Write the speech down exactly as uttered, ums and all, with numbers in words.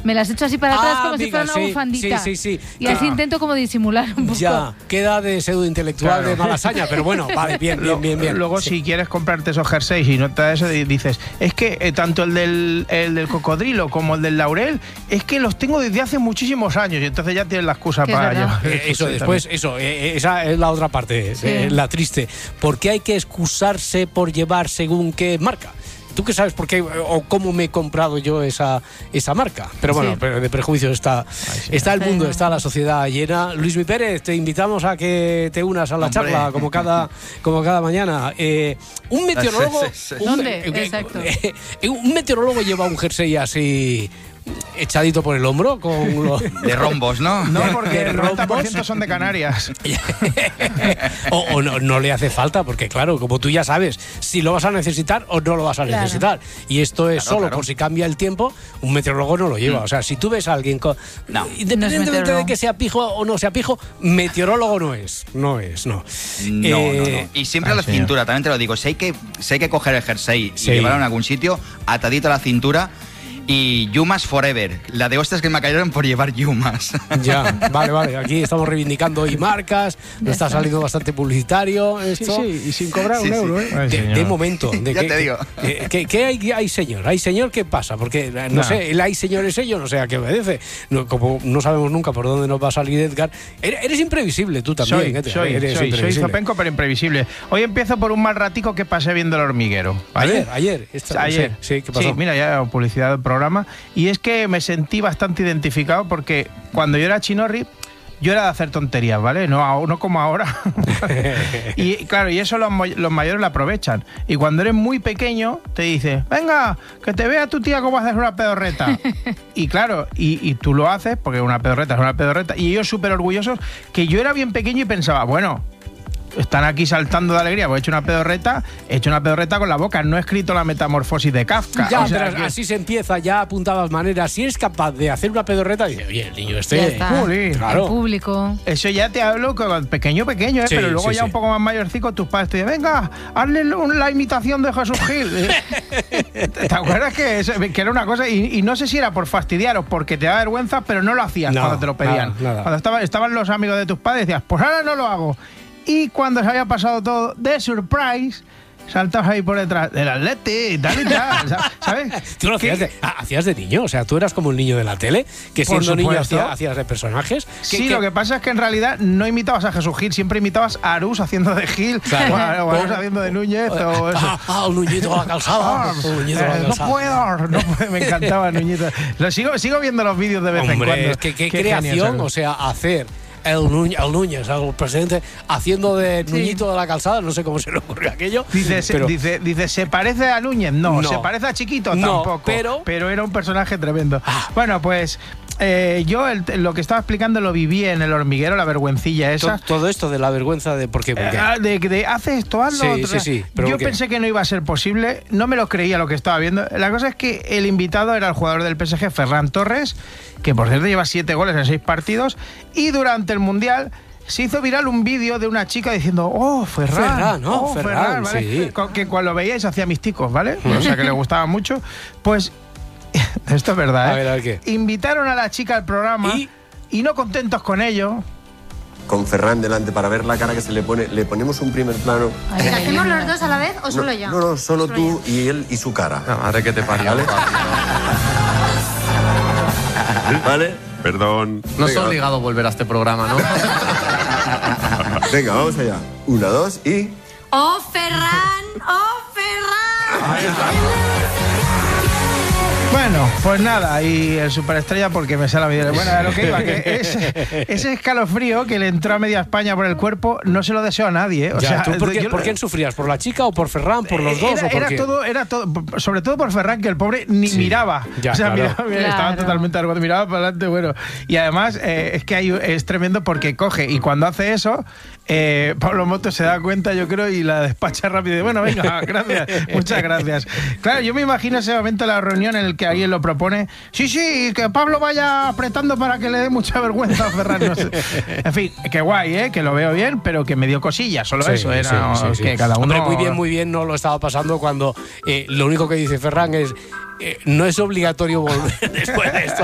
me las echo así para atrás ah, como amiga, si fuera una sí, bufandita. Sí, sí, sí. Y así ah. intento como disimular un poco. Ya, queda de pseudo intelectual Claro. de malasaña, pero bueno, vale, bien, bien, bien, bien. Luego, sí. si quieres comprarte esos jerseys y no te da eso, dices, es que eh, tanto el del, el del cocodrilo como el del laurel, es que los tengo desde hace muchísimos años y entonces ya tienes la excusa Que es para verdad. llevar. Eh, eso, después, eso, eh, esa es la otra parte, Sí. eh, la triste. ¿Por qué hay que excusarse por llevar según qué marca? ¿Tú qué sabes por qué o cómo me he comprado yo esa, esa marca? Pero bueno, Sí. pero de prejuicios está, sí. está el mundo, Sí. está la sociedad llena. Luis Mi Pérez, te invitamos a que te unas a la Hombre. charla como cada, como cada mañana. Eh, un meteorólogo... Sí, sí, sí. un- ¿Dónde? eh, eh, Exacto. eh, un meteorólogo lleva un jersey así echadito por el hombro con los... De rombos, ¿no? No, porque de el noventa por rombos. ciento son de Canarias. o o no, no le hace falta, porque claro, como tú ya sabes, si lo vas a necesitar o no lo vas a Claro. necesitar. Y esto es Claro, solo claro. por si cambia el tiempo, un meteorólogo no lo lleva. O sea, si tú ves a alguien con... No. Independientemente meteorólogo. de que sea pijo o no sea pijo, meteorólogo no es. No es, no. No, Eh, no, no. Y siempre a la ah, señor. cintura, también te lo digo. Si hay que, si hay que coger el jersey Sí. y llevarlo en algún sitio, atadito a la cintura. Y Yumas Forever. La de hostias que me cayeron por llevar Yumas. Ya, vale, vale. Aquí estamos reivindicando hoy marcas. Nos está está. saliendo bastante publicitario Sí, esto. sí, y sin cobrar Sí, un sí. euro, ¿eh? Ay, De, señor. de momento. De Ya que- te digo. que- que- ¿Qué hay, hay, señor? ¿Hay señor qué pasa? Porque, eh, no Nah. sé, el hay señor es ello, no sé a qué obedece. No, como no sabemos nunca por dónde nos va a salir Edgar. Eres, eres imprevisible tú también. Soy, Edgar, soy, eres soy, soy imprevisible. zopenco pero imprevisible. Hoy empiezo por un mal ratico que pasé viendo El Hormiguero. ¿vale? Ayer, ayer. esta- Ayer. Sí, ¿qué pasó? Sí, mira, ya publicidad del programa. Y es que me sentí bastante identificado porque cuando yo era chinorri, yo era de hacer tonterías, ¿vale? No, a- no como ahora. Y claro, y eso los, mo- los mayores lo aprovechan. Y cuando eres muy pequeño, te dice, venga, que te vea tu tía cómo haces una pedorreta. Y claro, y, y tú lo haces, porque una pedorreta es una pedorreta. Y ellos súper orgullosos, que yo era bien pequeño y pensaba, bueno, están aquí saltando de alegría, pues he hecho una pedorreta, he hecho una pedorreta con la boca, no he escrito la metamorfosis de Kafka. Ya, O sea, pero que- así se empieza, ya apuntabas maneras. Si eres capaz de hacer una pedorreta, dice, oye, el niño este. Ya está. Jolín. Claro. El público. Eso ya te hablo con pequeño, pequeño, ¿eh? Sí, Pero luego sí, ya sí. un poco más mayorcico, tus padres te dicen, venga, hazle un- la imitación de Jesús Gil. ¿Te acuerdas que, eso- que era una cosa? Y, y no sé si era por fastidiar o porque te da vergüenza, pero no lo hacías No, cuando te lo pedían. nada, nada. Cuando estaban, estaban los amigos de tus padres, decías, pues ahora no lo hago. Y cuando se había pasado todo de surprise, saltabas ahí por detrás del Atleti y tal y tal, ¿sabes? Tú lo ¿Qué? hacías de, ah, hacías de niño, o sea, tú eras como el niño de la tele, que Por siendo niño supuesto. hacía- hacías de personajes. Que- Sí, que- lo que pasa es que en realidad no imitabas a Jesús Gil, siempre imitabas a Arús haciendo de Gil, Claro. o a, o a Arús haciendo de Núñez o eso. Ah, ah, el Nuñito de la calzada. Ah, el Nuñito de la eh, no calzada. puedo, no puedo, me encantaba Nuñito. Lo sigo, sigo viendo los vídeos de vez en Hombre, cuando. es que qué, Qué genio creación, es o sea, hacer el, Nuñ- el Núñez, el presidente, haciendo de Nuñito de la calzada, no sé cómo se le ocurrió aquello. Dice, se- pero- dice, dice, ¿se parece a Núñez? No. No. ¿Se parece a Chiquito? No, Tampoco. pero- era un personaje tremendo. Ah. Bueno, pues eh, yo el- lo que estaba explicando lo viví en El Hormiguero, la vergüencilla to- esa. todo esto de la vergüenza de por qué, por qué. Eh, de, de hace esto, hazlo. Sí, otro. sí, sí, pero Yo ¿por qué? pensé que no iba a ser posible, no me lo creía lo que estaba viendo. La cosa es que el invitado era el jugador del P S G, Ferran Torres, que por cierto lleva siete goles en seis partidos, y durante el Mundial se hizo viral un vídeo de una chica diciendo, oh, Ferran, Ferran, ¿no? oh, Ferran, ¿vale? sí. Co- Que cuando lo veíais hacía misticos, ¿vale? O sea, que le gustaba mucho. Pues, esto es verdad, ¿eh? A ver, a ver, ¿qué? Invitaron a la chica al programa ¿Y? y no contentos con ello, Con Ferran delante para ver la cara que se le pone, le ponemos un primer plano. Ay, ¿Lo ay, hacemos ay. los dos a la vez o No, solo yo? no, no, solo tú y él y su cara. La madre que te parió. ¿Vale? ¿Vale? Perdón. No Venga, soy obligado a volver a este programa, ¿no? Venga, vamos allá. Una, dos y... ¡Oh, Ferran! ¡Oh, Ferran! Bueno, pues nada, y el superestrella porque me sale a mí. Bueno, a lo que iba, que ese, ese escalofrío que le entró a media España por el cuerpo, no se lo deseo a nadie. ¿eh? O Ya, sea, ¿tú por, qué, yo- ¿Por quién sufrías? ¿Por la chica o por Ferran? ¿Por los dos era, o por era qué? todo, era todo, sobre todo por Ferran, que el pobre ni Sí, miraba. ya, o sea, claro. miraba, miraba, estaba Claro. totalmente arrugado, miraba para adelante, bueno. Y además, eh, es que hay, es tremendo porque coge, y cuando hace eso, eh, Pablo Moto se da cuenta, yo creo, y la despacha rápido. Y, bueno, venga, gracias, muchas gracias. Claro, yo me imagino ese momento de la reunión en el que alguien lo propone. Sí, sí, que Pablo vaya apretando para que le dé mucha vergüenza a Ferran. No sé. En fin, qué guay, ¿eh? Que lo veo bien, pero que me dio cosillas, solo Sí, eso. Era sí, sí, sí. que cada uno... Hombre, muy bien, muy bien, no lo estaba pasando cuando eh, lo único que dice Ferran es eh, no es obligatorio volver después de esto.